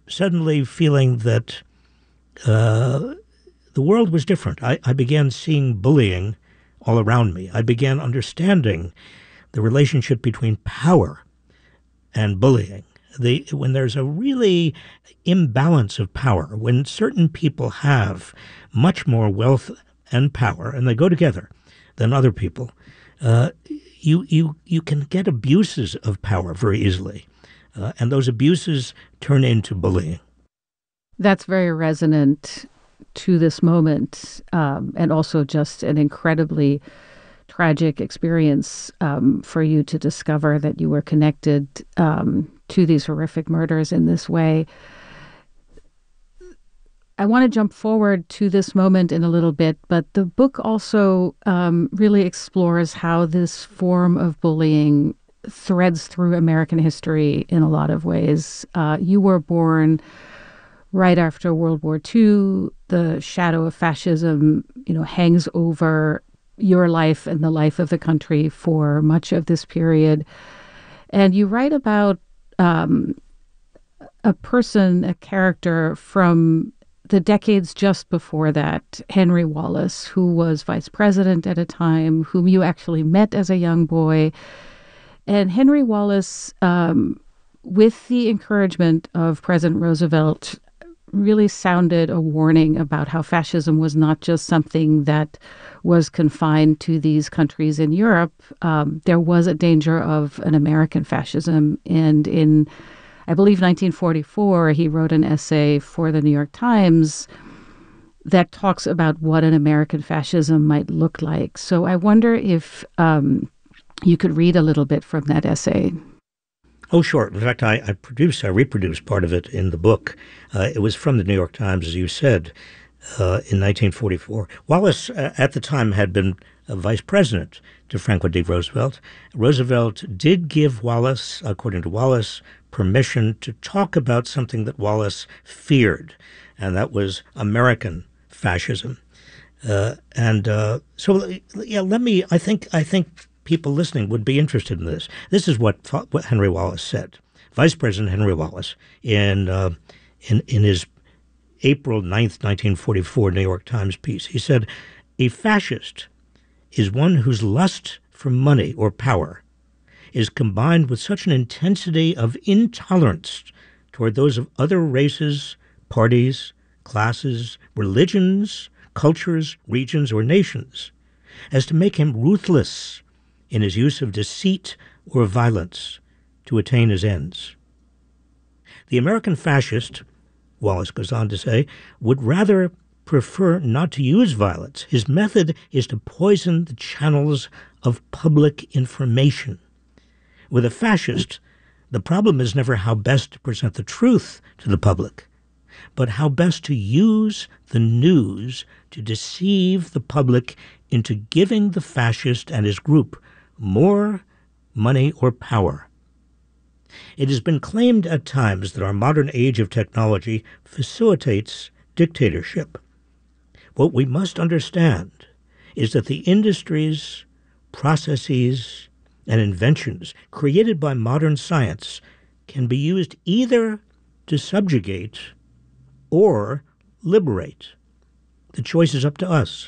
suddenly feeling that the world was different. I began seeing bullying all around me. I began understanding the relationship between power and bullying. When there's a really imbalance of power, when certain people have much more wealth and power, and they go together, than other people, you can get abuses of power very easily. And those abuses turn into bullying. That's very resonant to this moment, and also just an incredibly tragic experience for you to discover that you were connected to these horrific murders in this way. I want to jump forward to this moment in a little bit, but the book also really explores how this form of bullying threads through American history in a lot of ways. You were born right after World War II. The shadow of fascism, hangs over your life and the life of the country for much of this period. And you write about a character from the decades just before that, Henry Wallace, who was vice president at a time, whom you actually met as a young boy. And Henry Wallace, with the encouragement of President Roosevelt, really sounded a warning about how fascism was not just something that was confined to these countries in Europe. There was a danger of an American fascism. And in, I believe, 1944, he wrote an essay for the New York Times that talks about what an American fascism might look like. So I wonder if you could read a little bit from that essay. Oh, sure. In fact, I reproduced part of it in the book. It was from the New York Times, as you said, in 1944. Wallace, at the time, had been a vice president to Franklin D. Roosevelt. Roosevelt did give Wallace, according to Wallace, permission to talk about something that Wallace feared, and that was American fascism. I think people listening would be interested in this. This is what Henry Wallace said. Vice President Henry Wallace, in his April 9th, 1944 New York Times piece, he said, "A fascist is one whose lust for money or power is combined with such an intensity of intolerance toward those of other races, parties, classes, religions, cultures, regions, or nations, as to make him ruthless in his use of deceit or violence to attain his ends. The American fascist," Wallace goes on to say, "would rather prefer not to use violence. His method is to poison the channels of public information. With a fascist, the problem is never how best to present the truth to the public, but how best to use the news to deceive the public into giving the fascist and his group more money or power. It has been claimed at times that our modern age of technology facilitates dictatorship. What we must understand is that the industries, processes, and inventions created by modern science can be used either to subjugate or liberate. The choice is up to us."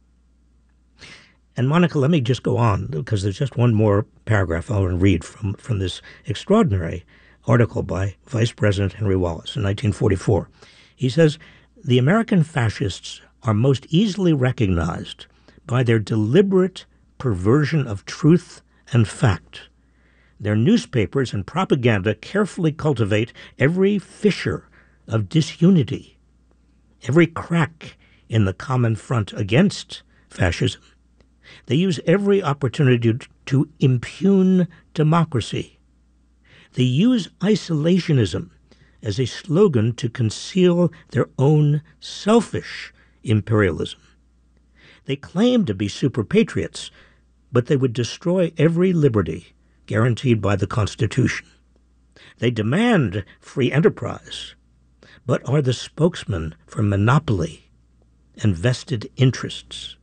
And Monica, let me just go on, because there's just one more paragraph I want to read from this extraordinary article by Vice President Henry Wallace in 1944. He says, "The American fascists are most easily recognized by their deliberate perversion of truth and fact. Their newspapers and propaganda carefully cultivate every fissure of disunity, every crack in the common front against fascism. They use every opportunity to impugn democracy. They use isolationism as a slogan to conceal their own selfish imperialism. They claim to be super patriots, but they would destroy every liberty guaranteed by the Constitution. They demand free enterprise, but are the spokesman for monopoly and vested interests."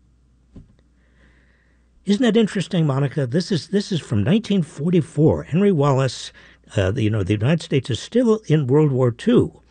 Isn't that interesting, Monica? This is from 1944. Henry Wallace, the United States is still in World War II.